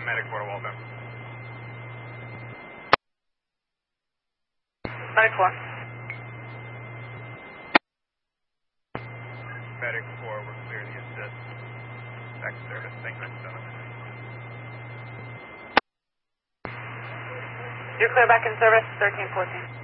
Medic 4 to Waltham. Medic 4. Medic 4, we're clear the assist. Back to service. Thank you, Mr. Donovan. You're clear back in service, 1314.